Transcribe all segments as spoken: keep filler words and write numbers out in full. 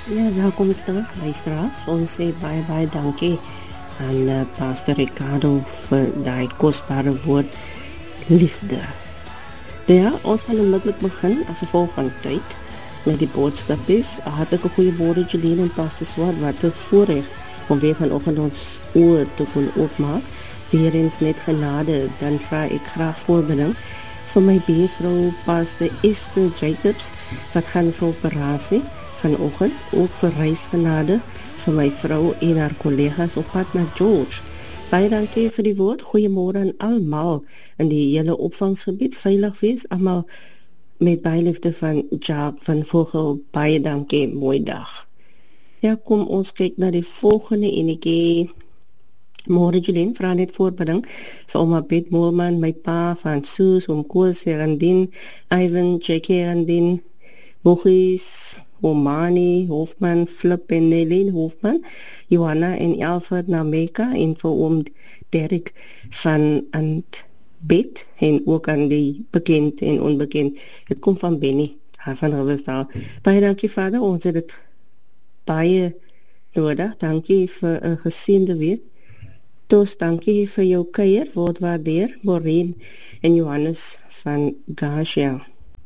Ja, welkom terug, luisteraars. Ons sê baie, baie dankie aan uh, Pastor Ricardo vir die kostbare woord, liefde. Ja, ons gaan onmiddellik begin as gevolg van tyd met die boodskap is. Hartlike goeie môre Jolene en Pastor Swart, wat 'n voorreg om weer vanoggend ons oor te kon oopmaak. Weer eens net genade, dan vra ek graag voorbeding vir my buurvrou Pastor Esther Jacobs, wat gaan vir operasie vanoggend, ook vir reisgenade vir my vrou en haar kollegas op pad na George. Baie dankie vir die woord, goeiemôre aan almal in die hele opvangsgebied, veilig wees, almal met baie liefde van Jacques van Vogel, baie dankie, mooi dag. Ja, kom ons kyk na die volgende enetjie. Môre Jolien, vra net voorbeding vir oma Piet Moelman, my pa van Soos, om Koos Herandien, Ivan, J K Herandien, Bogies, Omani, Hofman, Flip en Nelly Hofman, Johanna en Alfred na Mecca en vir oom Derek van Antbet en ook aan die bekend en onbekend. Het kom van Benny, van Riversdal. Baie dankie vader, ons het het baie nodig. Dankie vir 'n geseënde week. Tos, dankie vir jou kuier, word waardeer, Maureen en Johannes van Gasia.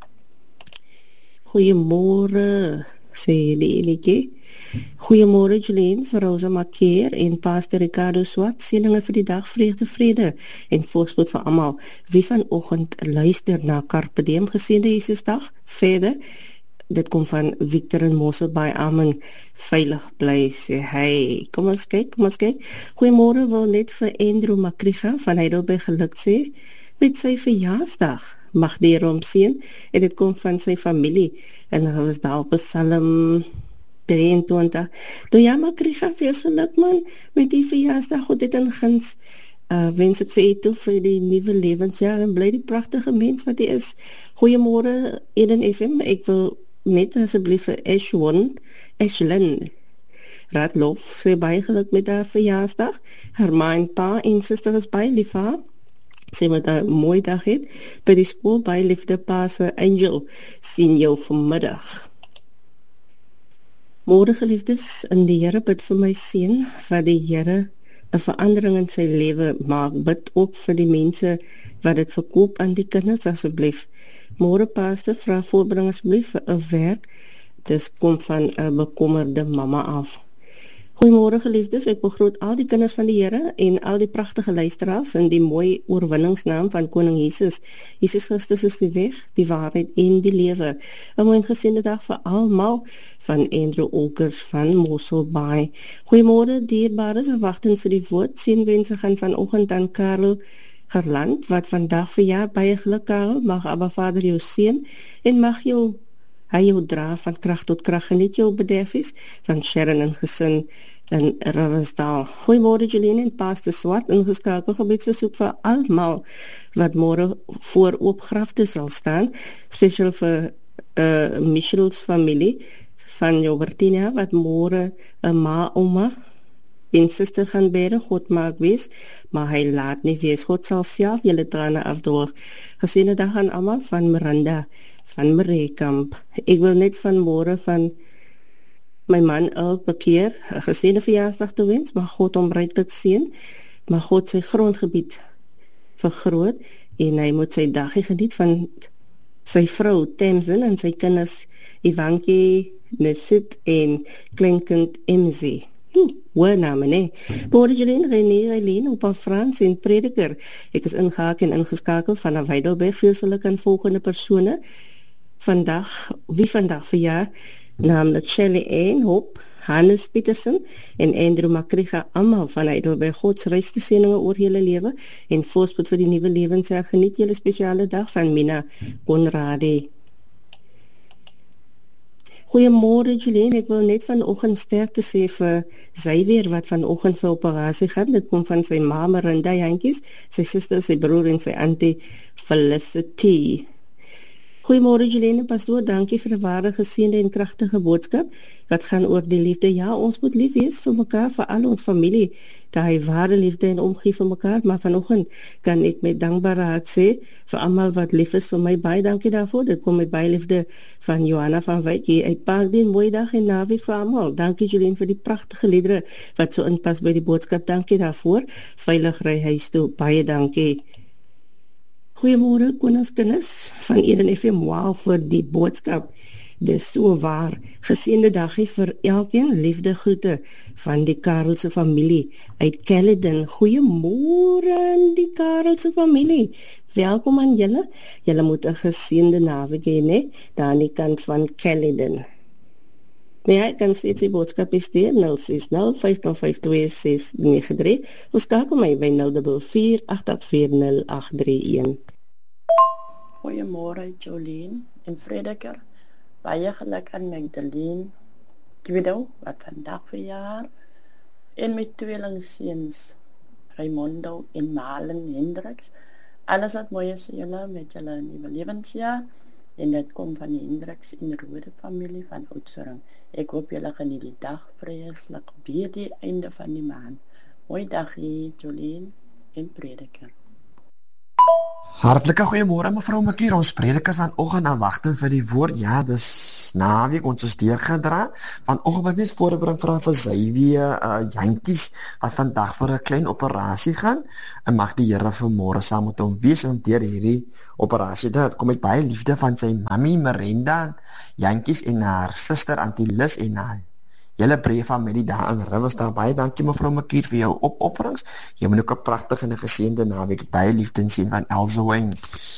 Goeiemôre, sê die enetjie. Goeiemôre Jolene, vir Rosa Makeer en Pastor Ricardo Swart, seëninge vir die dag, vreugde, vrede en voorspoed vir almal. Wie vanoggend luister na Carpe Diem, geseënde Jesusdag, verder, dit kom van Victor en Mosselbaai, amen, veilig bly, sê hy. Kom ons kyk, kom ons kyk. Goeiemôre, wil net vir Andrew Makriga van Heidelberg geluk sê, met sy verjaarsdag. Mag die Here hom seën, en dit kom van sy familie, en hy was daar op Psalm drieëntwintig. Toe ja, Makriga, veel geluk man, met die verjaarsdag, God dit in guns, uh, wens ek vir u toe, vir die nuwe lewensjaar, en bly die prachtige mens wat hy is. Goeiemôre, Eden F M, ek wil net asseblief vir Ashwin, Ashlyn, Radlof, sê baie geluk met haar verjaarsdag, haar ma en pa en sister is baie lief haar, sê wat 'n mooi dag het, by die skool baie liefde pa se Angel, sien jou vanmiddag. Môre geliefdes, in die Here bid vir my seun, wat die Here 'n verandering in sy lewe maak, bid ook vir die mense wat dit verkoop aan die kinders asseblief. Môre pastor, vra voorbring asseblief vir 'n werk, dis kom van 'n bekommerde mamma af. Goeiemôre geliefdes, ek begroet al die kinders van die Here en al die pragtige luisteraars in die mooi oorwinningsnaam van Koning Jesus. Jesus Christus is die weg, die waarheid en die lewe. 'n Mooi geseënde dag vir almal, van Andrew Olkers van Mosselbaai. Goeiemôre dierbares, we wagten vir die woord. Seënwense gaan vanoggend aan Karel Gerland, wat vandag verjaar. Baie geluk Karel, mag Abba Vader jou seën en mag jou hy jou dra van krag tot krag, geniet jou bederfies van Sharon en gesin in Riversdal. Goeiemôre Jolene en Pastor Swart, ingeskakel gebiedsversoek vir almal wat môre voor oop grafte sal staan, spesiaal vir uh, Michel's familie van Jobertina, wat môre 'n ma, oma en suster gaan bere. God maak wees, maar hy laat nie wees. God sal self julle trane afdroog. Geseënde dag aan almal, van Miranda van Mareekamp. Ek wil net van môre van my man ook bekeer, 'n geseënde verjaarsdag te wens, maar God hom ryklik seën, maar God sy grondgebied vergroot, en hy moet sy dagie geniet van sy vrou Tamsin en sy kinders Ivankie, Nesit en kleinkind Emzy. Hm, hoor name, nee. Môre Jolene, René, Eileen, opa Frans en prediker. Ek is ingehaak en ingeskakel van Heidelberg, veel geluk aan volgende persone. Vandag, wie vandag verjaar, namelijk Shelley Ann Hoop, Hannes Petersen en Andrew Makriga, almal van Heidelberg. Gods reiste seëninge oor julle lewe en voorspoed vir die nuwe lewensjaar. Geniet julle spesiale dag van Mina Conradi. Goeiemôre Jolene, ek wil net vanoggend sterkte sê vir sy weer wat vanoggend vir operasie gaan. Dit kom van sy ma Miranda Jantjies, sy suster, sy broer en sy auntie Felicity. Goeiemôre Jolene Pastoor, dankie vir 'n ware geseënde en kragtige boodskap wat gaan oor die liefde. Ja, ons moet lief wees vir mekaar, vir al ons familie, daai ware liefde en omgee vir mekaar, maar vanoggend kan ek met dankbaarheid sê vir almal wat lief is vir my, baie dankie daarvoor. Dit kom met baie liefde van Johanna van Wyk hier uit Parkdene. Mooi dag en naweek vir almal. Dankie Jolene vir die pragtige liedere wat so inpas by die boodskap. Dankie daarvoor. Veilig ry huis toe. Baie dankie. Goeiemôre koningskinders van Eden F M. Wow vir die boodskap. Dis so waar. Geseënde dagie vir elkeen. Liefde groete van die Karelse familie uit Caledon. Goeiemôre aan die Karelse familie. Welkom aan julle. Julle moet 'n geseënde naweek hê, né? Daar aan die kant van Caledon. Nee, ek kan steeds die boodskap stuur nul ses nul vyf vyf twee ses nege drie. Of skakel my by nul vier vier agt agt vier nul agt drie een. Goeiemôre Jolene en Frederker. Baie geluk aan Magdalene Guido wat vandag verjaar en met tweelingseuns Raimundo en Malen Hendriks. Alles wat mooi is vir julle met julle nuwe lewensjaar en dit kom van die Hendriks en Rode familie van Oudtshoorn. Ek hoop julle geniet die dag vreeslik by die einde van die maand. Mooi dag hier Jolene en Prediker. Hartlike goeiemôre mevrou Makier, ons prediker vanoggend aanwagting vir die woord. Ja, dis naweek, ons is deurgedra. Vanoggend wil ek net voorbring vir vir Xavier uh, Jantjies wat vandag vir 'n klein operasie gaan. En mag die Here vanmôre saam met hom wees om deur hierdie operasie. Dit kom met baie liefde van sy mami Miranda Jantjies en haar suster Auntie Lis en haar julle breë familie daar in Riversdale. Baie dankie mevrou Makier vir jou opofferings. Jy moet ook 'n pragtige en 'n geseënde naweek. Baie liefde en seën van Elsa Wayne.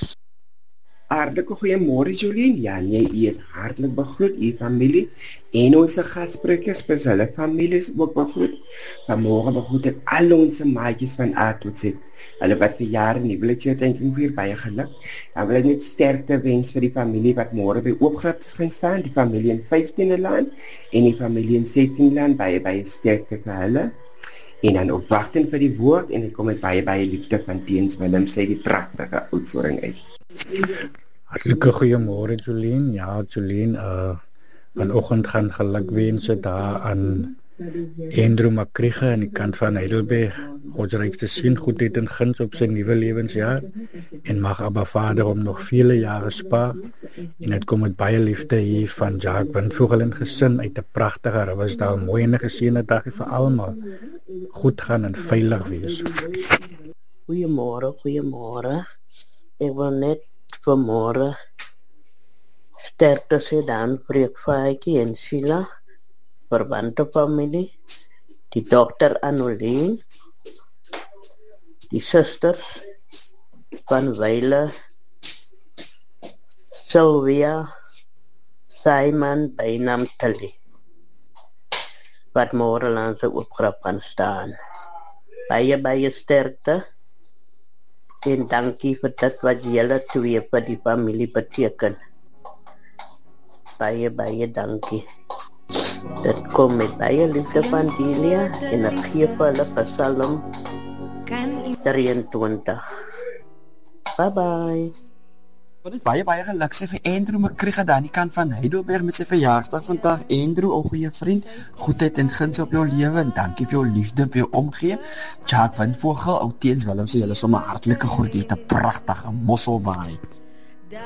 Hartlike goeiemôre Jolien. Ja, nee, u is hartlik begroet, u familie en ons gassprekers, spesiaal hulle families ook begroet. Vanmôre begroet ek al ons maatjies van A tot Z. Hulle wat verjaar en wil ek jou denken vir baie geluk. Dan wil ek net sterkte wens vir die familie wat môre by Oopgraad gaan staan, die familie in vyftiende land en die familie in sestiende land, baie baie sterkte vir hulle. En dan opwagting vir die woord en ek kom met baie baie liefde van Teens Willem sê die pragtige Oudtshoorn uit. Hartlike goeiemôre Jolien. Ja, Jolien, uh, vanoggend gaan gelukwense daar aan Andrew Makrige aan die kant van Heidelberg. God ryk te sien, goedheid en guns op sy nuwe lewensjaar en mag Abba Vader hom nog vele jare spaar. En dit kom met baie liefde hier van Jacques Windvogel en gesin uit 'n pragtige Riversdale. Mooi en 'n geseënde dag vir almal. Goed gaan en veilig wees. Goeiemôre, goeiemôre. Ek wil net vanmôre sterkte sê dan Breekvaatjie en Sheila, verwante familie, die dokter Anoline, die susters van Weile, Sylvia, Simon, Bynam Tully, wat môre langs die opgrap gaan staan. Baie, baie sterkte. En dankie vir dit wat julle twee vir die familie beteken. Baie, baie dankie. Dit kom met baie liefde van Delia en ek gee vir hulle Psalm drieëntwintig. Bye bye. Wat het baie baie geluk sê vir Andrew Makrige daar aan die kant van Heidelberg met sy verjaarsdag vandag. Andrew, ou goeie vriend, goedheid en guns op jou lewe en dankie vir jou liefde en vir jou omgee. Jacques Windvogel, ou Teens Willem sê julle sommer hartlike groete, 'n pragtige mosselbaai.